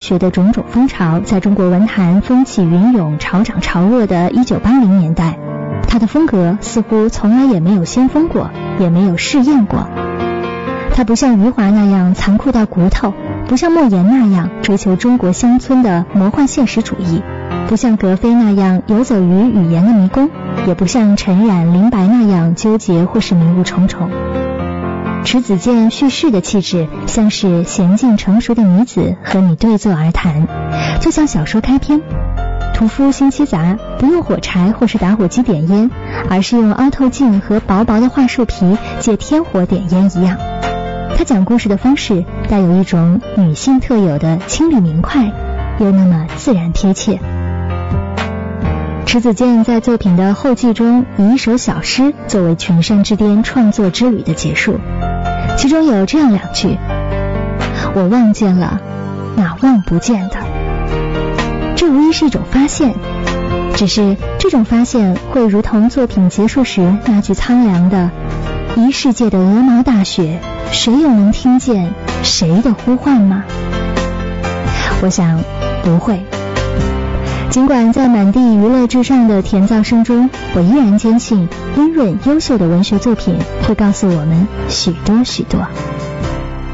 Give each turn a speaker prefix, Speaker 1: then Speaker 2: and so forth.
Speaker 1: 学的种种风潮在中国文坛风起云涌、潮涨潮落的1980年代，他的风格似乎从来也没有先锋过，也没有试验过。他不像余华那样残酷到骨头，不像莫言那样追求中国乡村的魔幻现实主义，不像格非那样游走于语言的迷宫，也不像陈冉、林白那样纠结或是迷雾重重。迟子建叙事的气质像是娴静成熟的女子和你对坐而谈，就像小说开篇屠夫辛弃杂不用火柴或是打火机点烟，而是用凹透镜和薄薄的桦树皮借天火点烟一样。他讲故事的方式带有一种女性特有的清丽明快，又那么自然贴切。迟子建在作品的后记中以一首小诗作为群山之巅创作之旅的结束，其中有这样2句：我望见了那望不见的。这无疑是一种发现，只是这种发现会如同作品结束时那句苍凉的一世界的鹅毛大雪，谁又能听见谁的呼唤吗？我想不会。尽管在满地娱乐至上的甜噪声中，我依然坚信温润优秀的文学作品会告诉我们许多许多。